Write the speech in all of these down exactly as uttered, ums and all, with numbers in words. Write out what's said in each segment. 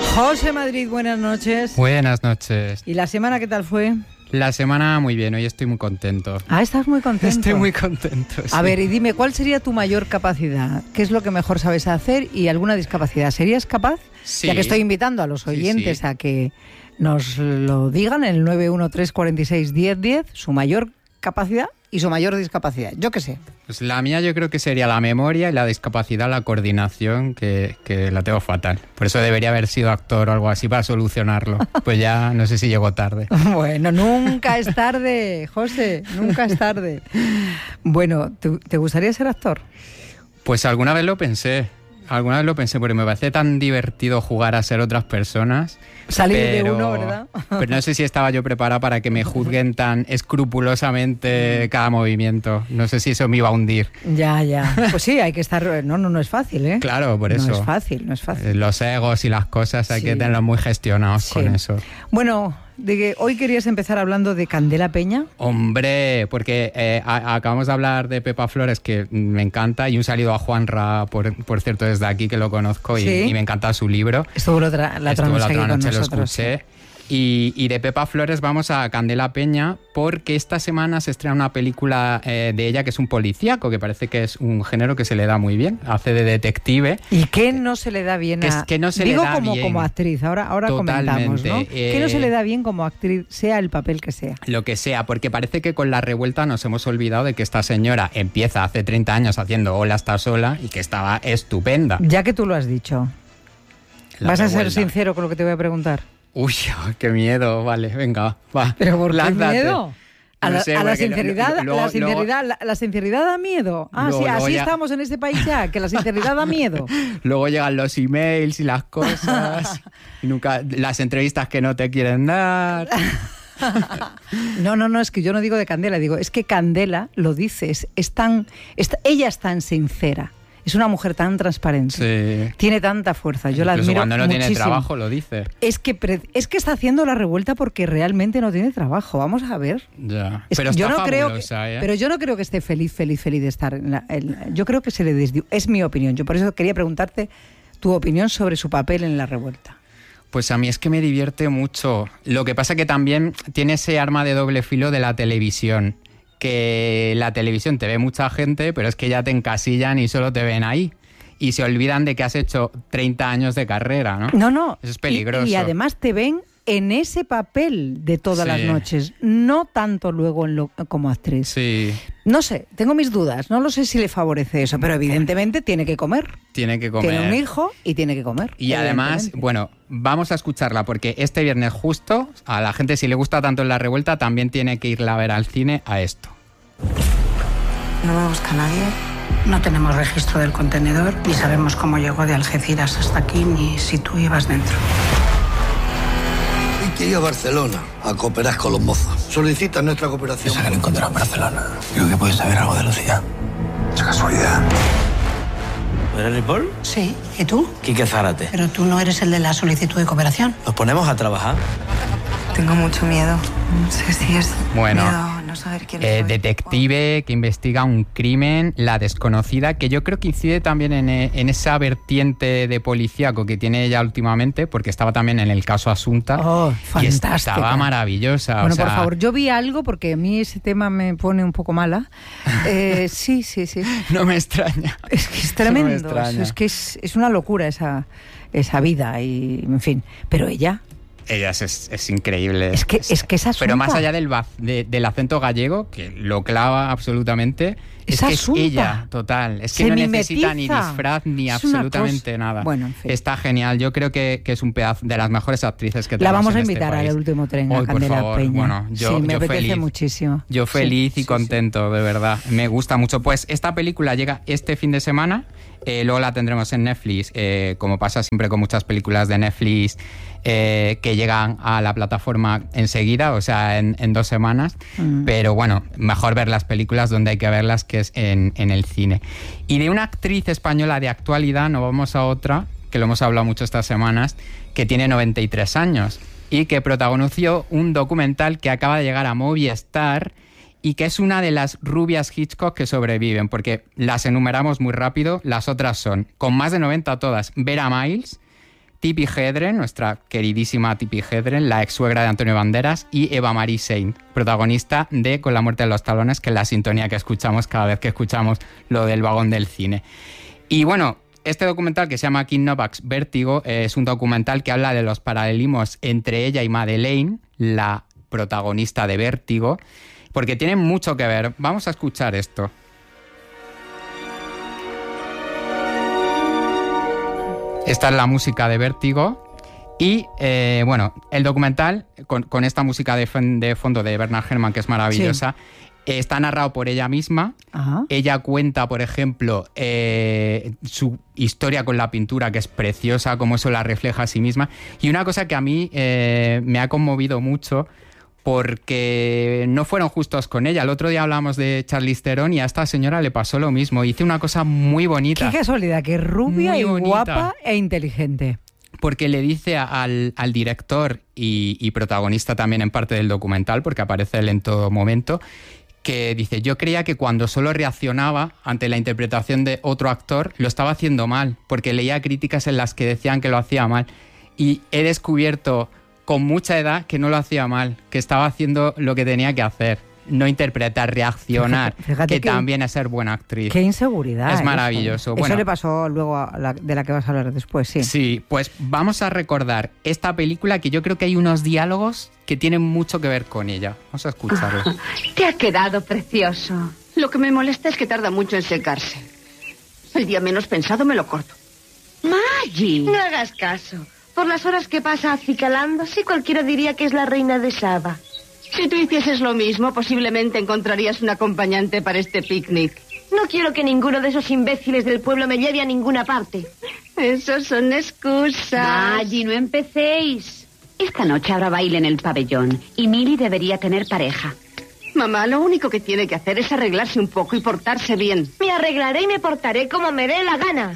José Madrid, buenas noches. Buenas noches. ¿Y la semana qué tal fue? La semana muy bien, hoy estoy muy contento. Ah, estás muy contento. Estoy muy contento, sí. A ver, y dime, ¿cuál sería tu mayor capacidad? ¿Qué es lo que mejor sabes hacer y alguna discapacidad? ¿Serías capaz? Sí. Ya que estoy invitando a los oyentes sí, sí. a que nos lo digan en el nueve uno tres cuatro seis uno cero uno cero, su mayor capacidad y su mayor discapacidad. Yo qué sé. Pues la mía yo creo que sería la memoria y la discapacidad, la coordinación, que, que la tengo fatal. Por eso debería haber sido actor o algo así para solucionarlo. Pues ya no sé si llego tarde. Bueno, nunca es tarde, José, nunca es tarde. Bueno, ¿te, te gustaría ser actor? Pues alguna vez lo pensé. Alguna vez lo pensé, porque me parece tan divertido jugar a ser otras personas. Salir pero, de uno, ¿verdad? Pero no sé si estaba yo preparada para que me juzguen tan escrupulosamente cada movimiento. No sé si eso me iba a hundir. Ya, ya. Pues sí, hay que estar... No, no, no es fácil, ¿eh? Claro, por eso. No es fácil, no es fácil. Los egos y las cosas hay sí. que tenerlos muy gestionados sí. con eso. Bueno, de que hoy querías empezar hablando de Candela Peña. Hombre, porque eh, a, acabamos de hablar de Pepa Flores, que me encanta, y un saludo a Juanra, por, por cierto, desde aquí, que lo conozco, y, ¿sí? y me encanta su libro. Estuvo la otra, la otra Estuvo noche, la otra noche con lo escuché. Sí. Y, y de Pepa Flores vamos a Candela Peña, porque esta semana se estrena una película eh, de ella que es un policíaco, que parece que es un género que se le da muy bien. Hace de detective. ¿Y qué no se le da bien a...? Es que no se Digo le da como, bien. como actriz, ahora, ahora comentamos, ¿no? Eh, ¿Qué no se le da bien como actriz, sea el papel que sea? Lo que sea, porque parece que con La Revuelta nos hemos olvidado de que esta señora empieza hace treinta años haciendo Hola, está sola, y que estaba estupenda. Ya que tú lo has dicho, La ¿vas Revuelta. a ser sincero con lo que te voy a preguntar? Uy, qué miedo, vale, venga, va. ¿Pero por qué miedo? A la, no sé, a la sinceridad, lo, lo, la, sinceridad luego, la, la sinceridad da miedo. Ah, luego, sí, así ya... estamos en este país ya, que la sinceridad da miedo. Luego llegan los emails y las cosas, y nunca las entrevistas que no te quieren dar. No, no, no, es que yo no digo de Candela, digo, es que Candela lo dice, es, es tan, es, ella es tan sincera. Es una mujer tan transparente, sí. tiene tanta fuerza, yo la admiro cuando no muchísimo. Tiene trabajo lo dice. Es que, es que está haciendo La Revuelta porque realmente no tiene trabajo, vamos a ver. Ya. Es, pero está yo no fabulosa, creo que, ¿eh? Pero yo no creo que esté feliz, feliz, feliz de estar en la... En, yo creo que se le desdió, es mi opinión, yo por eso quería preguntarte tu opinión sobre su papel en La Revuelta. Pues a mí es que me divierte mucho. Lo que pasa que también tiene ese arma de doble filo de la televisión. Que la televisión te ve mucha gente, pero es que ya te encasillan y solo te ven ahí. Y se olvidan de que has hecho treinta años de carrera, ¿no? No, no. Eso es peligroso. Y, y además te ven en ese papel de todas sí. las noches, no tanto luego en lo, como actriz. Sí. No sé, tengo mis dudas, no lo sé si le favorece eso, pero evidentemente tiene que comer. Tiene que comer. Tiene un hijo y tiene que comer. Y además, bueno, vamos a escucharla porque este viernes justo, a la gente si le gusta tanto La Revuelta, también tiene que irla a ver al cine a esto. No me busca nadie. No tenemos registro del contenedor, ni sabemos cómo llegó de Algeciras hasta aquí, ni si tú ibas dentro. Hay que ir a Barcelona a cooperar con los mozos. Solicitan nuestra cooperación. Se han encontrado en Barcelona. Creo que puedes saber algo de Lucía. Es casualidad. ¿Eres Ripoll? Sí. ¿Y tú? Quique Zárate. Pero tú no eres el de la solicitud de cooperación. ¿Nos ponemos a trabajar? Tengo mucho miedo. No sé si es bueno, miedo no saber quién eh, soy. Detective que investiga un crimen, La Desconocida, que yo creo que incide también en, en esa vertiente de policíaco que tiene ella últimamente, porque estaba también en el caso Asunta. Oh, y estaba maravillosa. Bueno, o sea... por favor, yo vi algo porque a mí ese tema me pone un poco mala. Eh, sí, sí, sí. No me extraña. Es que es tremendo. No es que es, es una locura esa, esa vida y, en fin. Pero ella... Ella es, es, es increíble. Es que es, es, que es Asunta. Pero más allá del, de, del acento gallego, que lo clava absolutamente, es, es que Asunta. es ella, total. Es que Se no mimetiza. necesita ni disfraz ni es absolutamente nada. Bueno, en fin. Está genial. Yo creo que, que es un pedazo de las mejores actrices que La tenemos vamos a en invitar este al último tren, Hoy, a Candela por favor. Peña. Bueno, yo, sí, me yo apetece feliz. muchísimo. Yo feliz sí, y sí, contento, sí. de verdad. Me gusta mucho. Pues esta película llega este fin de semana. Eh, luego la tendremos en Netflix, eh, como pasa siempre con muchas películas de Netflix eh, que llegan a la plataforma enseguida, o sea, en, en dos semanas. Mm. Pero bueno, mejor ver las películas donde hay que verlas, que es en, en el cine. Y de una actriz española de actualidad nos vamos a otra, que lo hemos hablado mucho estas semanas, que tiene noventa y tres años y que protagonizó un documental que acaba de llegar a Movistar y que es una de las rubias Hitchcock que sobreviven, porque las enumeramos muy rápido. Las otras son, con más de noventa todas, Vera Miles, Tippi Hedren, nuestra queridísima Tippi Hedren, la ex suegra de Antonio Banderas, y Eva Marie Saint, protagonista de Con la muerte de los talones, que es la sintonía que escuchamos cada vez que escuchamos lo del vagón del cine. Y bueno, este documental, que se llama Kim Novak's Vértigo, es un documental que habla de los paralelismos entre ella y Madeleine, la protagonista de Vértigo, porque tienen mucho que ver. Vamos a escuchar esto. Esta es la música de Vértigo y, eh, bueno, el documental, con, con esta música de, de fondo de Bernard Herrmann, que es maravillosa, sí. eh, está narrado por ella misma. Ajá. Ella cuenta, por ejemplo, eh, su historia con la pintura, que es preciosa, cómo eso la refleja a sí misma. Y una cosa que a mí eh, me ha conmovido mucho, porque no fueron justos con ella. El otro día hablamos de Charlize Theron y a esta señora le pasó lo mismo. Hice una cosa muy bonita. Qué casualidad, que es rubia y guapa e inteligente. Porque le dice al, al director y, y protagonista también en parte del documental, porque aparece él en todo momento, que dice, yo creía que cuando solo reaccionaba ante la interpretación de otro actor, lo estaba haciendo mal, porque leía críticas en las que decían que lo hacía mal. Y he descubierto con mucha edad que no lo hacía mal, que estaba haciendo lo que tenía que hacer. No interpretar, reaccionar, fíjate, fíjate que, que también es ser buena actriz. Qué inseguridad. Es maravilloso. Eso, bueno, eso le pasó luego a la, de la que vas a hablar después, sí. Sí, pues vamos a recordar esta película, que yo creo que hay unos diálogos que tienen mucho que ver con ella. Vamos a escucharlo. Te ha quedado precioso. Lo que me molesta es que tarda mucho en secarse. El día menos pensado me lo corto. Maggie, no hagas caso. Por las horas que pasa acicalándose, cualquiera diría que es la reina de Saba. Si tú hicieses lo mismo, posiblemente encontrarías un acompañante para este picnic. No quiero que ninguno de esos imbéciles del pueblo me lleve a ninguna parte. Esos son excusas. Allí no empecéis. Esta noche habrá baile en el pabellón y Millie debería tener pareja. Mamá, lo único que tiene que hacer es arreglarse un poco y portarse bien. Me arreglaré y me portaré como me dé la gana.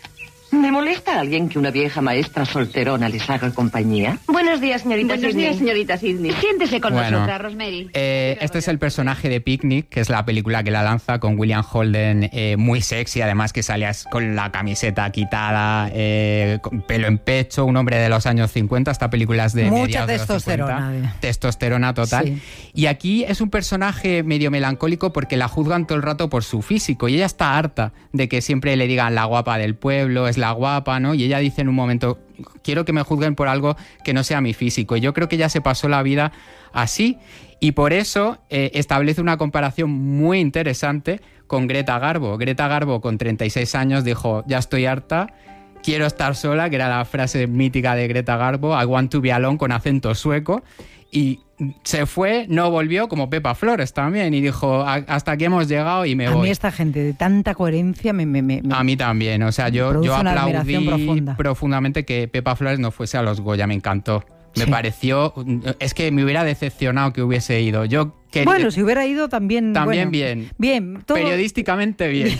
¿Me molesta a alguien que una vieja maestra solterona les haga compañía? Buenos días, señorita Buenos Sidney. días, señorita Sidney. Siéntese con bueno, nosotras, Rosemary. Eh, este es el personaje de Picnic, que es la película que la lanza con William Holden, eh, muy sexy, además que salías con la camiseta quitada, eh, con pelo en pecho, un hombre de los años cincuenta. Esta película es de mucha mediados de los testosterona. cincuenta. Testosterona total. Sí. Y aquí es un personaje medio melancólico porque la juzgan todo el rato por su físico y ella está harta de que siempre le digan la guapa del pueblo, es la guapa, ¿no? Y ella dice en un momento, quiero que me juzguen por algo que no sea mi físico. Y yo creo que ella se pasó la vida así y por eso eh, establece una comparación muy interesante con Greta Garbo. Greta Garbo con treinta y seis años dijo, ya estoy harta, quiero estar sola, que era la frase mítica de Greta Garbo, I want to be alone, con acento sueco. Y se fue, no volvió, como Pepa Flores también, y dijo, hasta aquí hemos llegado y me voy. A mí esta gente de tanta coherencia me... me, me a mí también, o sea, yo, yo aplaudí profundamente que Pepa Flores no fuese a los Goya, me encantó. Me sí. pareció... Es que me hubiera decepcionado que hubiese ido. Yo quería, bueno, si hubiera ido también... También bueno, bien. Bien. Todo... Periodísticamente bien.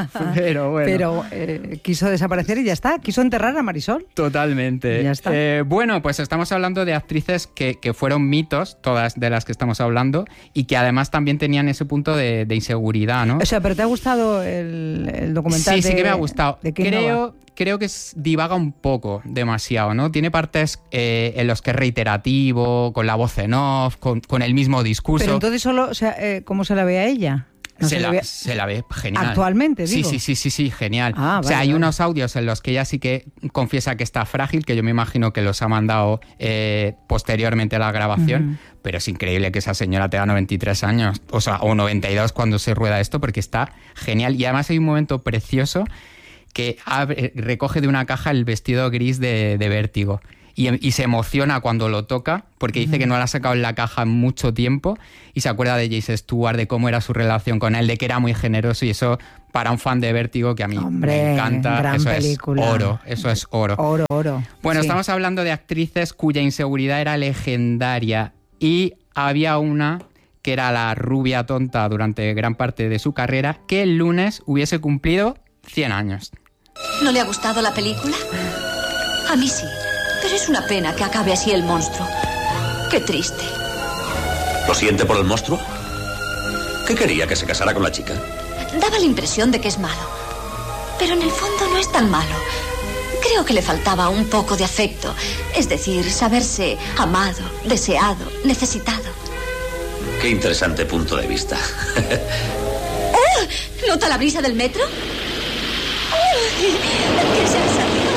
Pero bueno. Pero eh, quiso desaparecer y ya está. Quiso enterrar a Marisol. Totalmente. Y ya está. Eh, bueno, pues estamos hablando de actrices que, que fueron mitos, todas de las que estamos hablando, y que además también tenían ese punto de, de inseguridad, ¿no? O sea, ¿pero te ha gustado el, el documental? Sí, de, sí que me ha gustado. ¿De Creo... Creo que es, divaga un poco demasiado, ¿no? Tiene partes eh, en los que es reiterativo, con la voz en off, con, con el mismo discurso. Pero entonces solo, o sea, eh, ¿cómo se la ve a ella? No se, se, la, ve... se la ve genial. Actualmente, digo. Sí, sí, sí, sí, sí, genial. Ah, o sea, vale, hay vale. unos audios en los que ella sí que confiesa que está frágil, que yo me imagino que los ha mandado eh, posteriormente a la grabación, uh-huh. pero es increíble que esa señora tenga noventa y tres años, o sea, o noventa y dos cuando se rueda esto, porque está genial. Y además hay un momento precioso que abre, recoge de una caja el vestido gris de, de Vértigo y, y se emociona cuando lo toca porque dice que no la ha sacado en la caja en mucho tiempo y se acuerda de James Stewart, de cómo era su relación con él, de que era muy generoso, y eso para un fan de Vértigo, que a mí Hombre, me encanta, gran eso película. es oro, eso es oro. Oro, oro. Bueno, sí. Estamos hablando de actrices cuya inseguridad era legendaria y había una que era la rubia tonta durante gran parte de su carrera, que el lunes hubiese cumplido cien años. ¿No le ha gustado la película? A mí sí, pero es una pena que acabe así el monstruo. Qué triste. ¿Lo siente por el monstruo? ¿Qué quería, que se casara con la chica? Daba la impresión de que es malo, pero en el fondo no es tan malo. Creo que le faltaba un poco de afecto. Es decir, saberse amado, deseado, necesitado. Qué interesante punto de vista. ¡Oh! ¿Nota la brisa del metro? ¡Oh! ¡Qué sensación!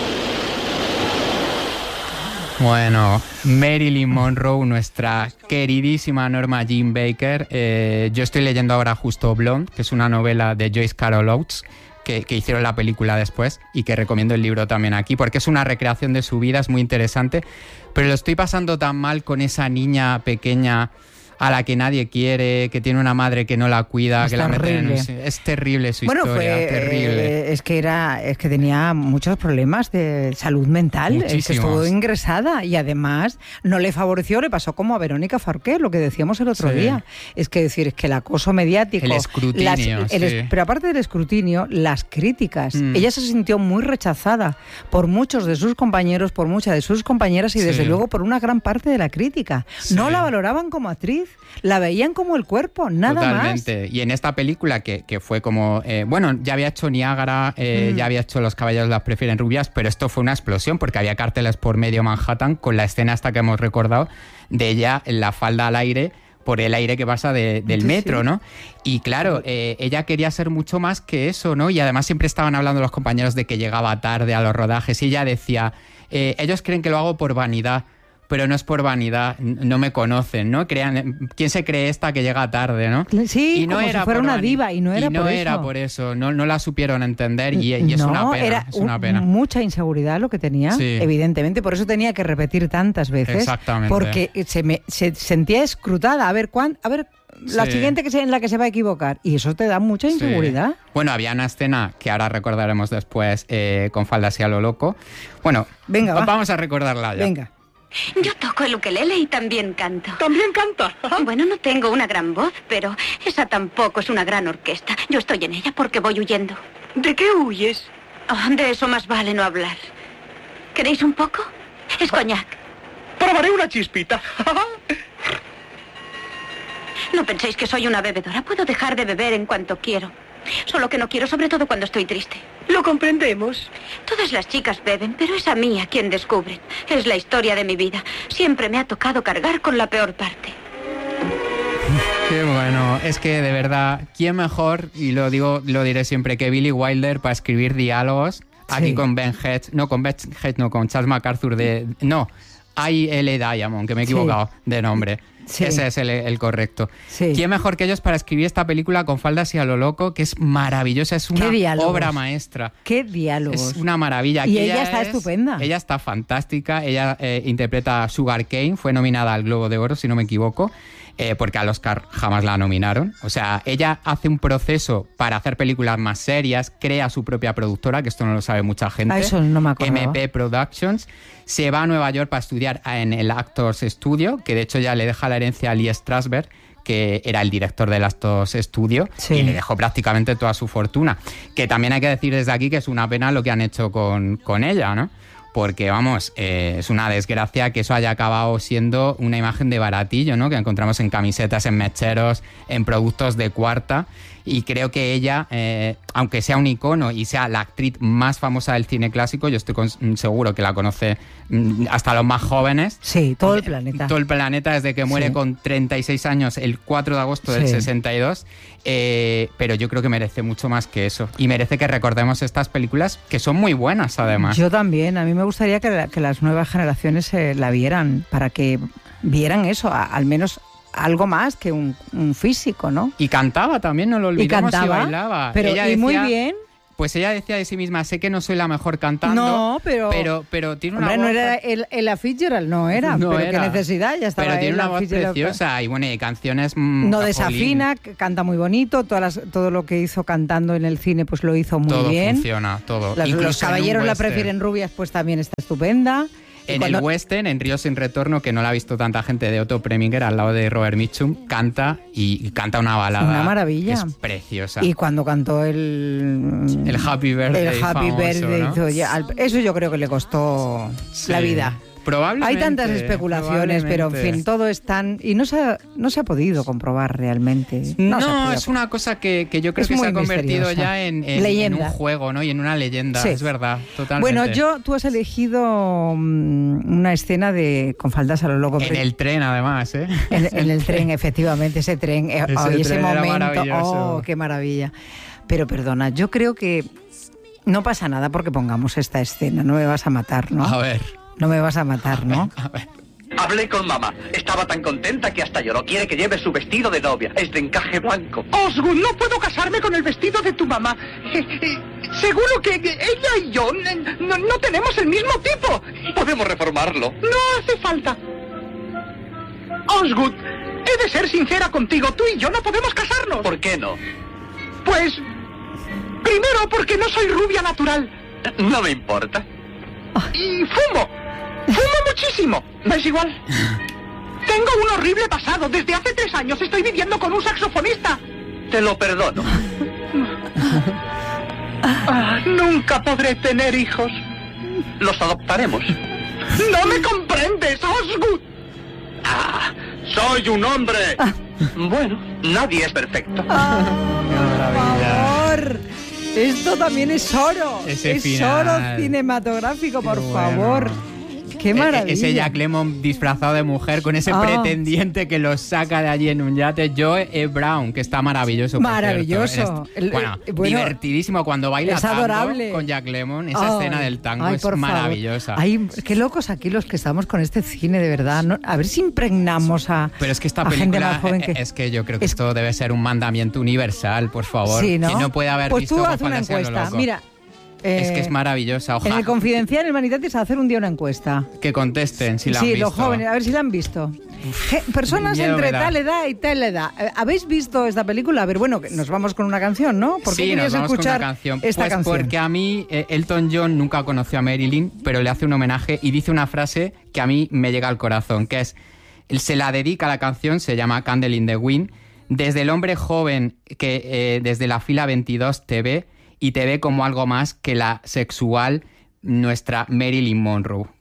Bueno, Marilyn Monroe, nuestra queridísima Norma Jean Baker. Eh, yo estoy leyendo ahora justo Blonde, que es una novela de Joyce Carol Oates, que, que hicieron la película después y que recomiendo el libro también aquí, porque es una recreación de su vida, es muy interesante. Pero lo estoy pasando tan mal con esa niña pequeña a la que nadie quiere, que tiene una madre que no la cuida, es que la meten en un... Es terrible su bueno, historia, fue, terrible. Eh, es que era, es que tenía muchos problemas de salud mental, es que estuvo ingresada y además no le favoreció, le pasó como a Verónica Forqué, lo que decíamos el otro sí. día. Es que decir, es que el acoso mediático, el escrutinio, las, el, sí. pero aparte del escrutinio, las críticas. Mm. Ella se sintió muy rechazada por muchos de sus compañeros, por muchas de sus compañeras y sí. desde luego por una gran parte de la crítica. Sí. No la valoraban como actriz. La veían como el cuerpo, nada Totalmente. más. Totalmente. Y en esta película que, que fue como... Eh, bueno, ya había hecho Niágara, eh, mm. ya había hecho Los caballeros las prefieren rubias, pero esto fue una explosión porque había carteles por medio Manhattan con la escena esta que hemos recordado de ella en la falda al aire por el aire que pasa de, del sí, metro, sí. ¿no? Y claro, eh, ella quería ser mucho más que eso, ¿no? Y además siempre estaban hablando los compañeros de que llegaba tarde a los rodajes y ella decía, eh, ellos creen que lo hago por vanidad, pero no es por vanidad, no me conocen, ¿no? Crean, ¿quién se cree esta que llega tarde, no? Sí, y no como era si fuera una diva, y no era y no por era eso. por eso, no, no la supieron entender y, y es no, una pena, era es una pena. Un, mucha inseguridad lo que tenía, sí. evidentemente, por eso tenía que repetir tantas veces. Exactamente. Porque se, me, se sentía escrutada, a ver, ¿cuán, a ver la sí. siguiente que sea en la que se va a equivocar, y eso te da mucha inseguridad. Sí. Bueno, había una escena que ahora recordaremos después eh, con faldas y a lo loco. Bueno, Venga, va. vamos a recordarla ya. Venga. Yo toco el ukelele y también canto. ¿También canta? Bueno, no tengo una gran voz, pero esa tampoco es una gran orquesta. Yo estoy en ella porque voy huyendo. ¿De qué huyes? Oh, de eso más vale no hablar. ¿Queréis un poco? Es coñac. Probaré una chispita. No penséis que soy una bebedora. Puedo dejar de beber en cuanto quiero. Solo que no quiero, sobre todo cuando estoy triste. Lo comprendemos. Todas las chicas beben, pero es a mí a quien descubren. Es la historia de mi vida. Siempre me ha tocado cargar con la peor parte. Qué bueno. Es que, de verdad, ¿quién mejor, y lo digo, lo diré siempre, que Billy Wilder para escribir diálogos? Aquí sí. con Ben Hecht, no, con Ben Hecht, no, con Charles MacArthur de... No, I L Diamond, que me he equivocado sí. de nombre. Sí. Ese es el, el correcto. Sí. ¿Quién mejor que ellos para escribir esta película con faldas y a lo loco? Que es maravillosa, es una obra maestra. ¡Qué diálogos! Es una maravilla. Y ella, ella está es, estupenda. Ella está fantástica. Ella eh, interpreta a Sugar Cane, fue nominada al Globo de Oro, si no me equivoco. Eh, porque al Oscar jamás la nominaron. O sea, ella hace un proceso para hacer películas más serias, crea su propia productora, que esto no lo sabe mucha gente. A eso no me acordaba. M P Productions. Se va a Nueva York para estudiar en el Actors Studio, que de hecho ya le deja la herencia a Lee Strasberg, que era el director del Actors Studio, sí. y le dejó prácticamente toda su fortuna. Que también hay que decir desde aquí que es una pena lo que han hecho con, con ella, ¿no? Porque, vamos, eh, es una desgracia que eso haya acabado siendo una imagen de baratillo, ¿no? Que encontramos en camisetas, en mecheros, en productos de cuarta. Y creo que ella, eh, aunque sea un icono y sea la actriz más famosa del cine clásico, yo estoy con, seguro que la conoce hasta los más jóvenes. Sí, todo el planeta. Todo el planeta, desde que muere sí. con treinta y seis años el cuatro de agosto del sí. sesenta y dos. Eh, pero yo creo que merece mucho más que eso. Y merece que recordemos estas películas, que son muy buenas, además. Yo también. A mí me gustaría que, la, que las nuevas generaciones eh, la vieran, para que vieran eso, a, al menos... algo más que un, un físico, ¿no? Y cantaba también, no lo olvidemos, y, cantaba, y bailaba. Pero ella y decía, muy bien. Pues ella decía de sí misma, sé que no soy la mejor cantando, no, pero, pero, pero tiene una hombre, voz... no era el, el Fitzgerald, no era, no pero era. qué necesidad, ya estaba. Pero tiene una voz preciosa y bueno, y canciones... Mmm, no desafina, canta muy bonito, todas las, todo lo que hizo cantando en el cine pues lo hizo muy todo bien. Todo funciona, todo. Las, los caballeros la prefieren rubias, pues también está estupenda. En cuando... el western, en Río sin retorno, que no la ha visto tanta gente, de Otto Preminger, al lado de Robert Mitchum, canta y, y canta una balada. Una maravilla. Es preciosa. Y cuando cantó el... El Happy Birthday El Happy famoso, Birthday. ¿no? Hizo ya, eso yo creo que le costó sí. la vida. Probablemente. Hay tantas especulaciones, pero en fin, todo es tan... Y no se ha, no se ha podido comprobar realmente. No, no es una cosa que, que yo creo es que se ha convertido misteriosa. ya en, en, en un juego, ¿no? Y en una leyenda, sí. Es verdad, totalmente. Bueno, yo, tú has elegido um, una escena de con faldas a lo loco. En el tren, además, ¿eh? En, en el tren, efectivamente, ese tren. Ese, oh, tren ese momento, oh, qué maravilla. Pero perdona, yo creo que no pasa nada porque pongamos esta escena, no me vas a matar, ¿no? A ver. No me vas a matar, a ¿no? Ver, a ver. Hablé con mamá. Estaba tan contenta que hasta lloró. Quiere que lleve su vestido de novia. Es de encaje blanco. Osgood, no puedo casarme con el vestido de tu mamá. Seguro que ella y yo no, no tenemos el mismo tipo. Podemos reformarlo. No hace falta. Osgood, he de ser sincera contigo. Tú y yo no podemos casarnos. ¿Por qué no? Pues... Primero, porque no soy rubia natural. No me importa. Y fumo. Fumo muchísimo. ¿No es igual? Tengo un horrible pasado. Desde hace tres años estoy viviendo con un saxofonista. Te lo perdono. Ah, nunca podré tener hijos. Los adoptaremos. ¡No me comprendes, Osgood! Ah, soy un hombre. Ah. Bueno, nadie es perfecto. Ah, por favor. Esto también es oro. Ese es final. oro cinematográfico, por Qué favor. Bueno. Qué maravilla. Ese Jack Lemmon disfrazado de mujer con ese oh. pretendiente que lo saca de allí en un yate. Joe E. Brown, que está maravilloso. Maravilloso. Es, bueno, bueno, divertidísimo cuando baila tango con Jack Lemmon. Esa oh. escena del tango ay, es maravillosa. Ay, qué locos aquí los que estamos con este cine, de verdad. ¿No? A ver si impregnamos a Pero es que esta a película más joven que... es que yo creo que es... esto debe ser un mandamiento universal, por favor. Sí, ¿no? Quien no puede haber pues visto tú haz una encuesta. Mira. Eh, es que es maravillosa. Ojalá. En el Confidencial, en Manitatis, a hacer un día una encuesta. Que contesten si la sí, han visto. Sí, los jóvenes, a ver si la han visto. Uf, Personas entre tal edad y tal edad. ¿Habéis visto esta película? A ver, bueno, nos vamos con una canción, ¿no? ¿Por qué sí, querías nos vamos escuchar con una canción. esta pues canción? Porque a mí eh, Elton John nunca conoció a Marilyn, pero le hace un homenaje y dice una frase que a mí me llega al corazón, que es, él se la dedica a la canción, se llama Candle in the Wind, desde el hombre joven que eh, desde la fila veintidós te ve y te ve como algo más que la sexual nuestra Marilyn Monroe.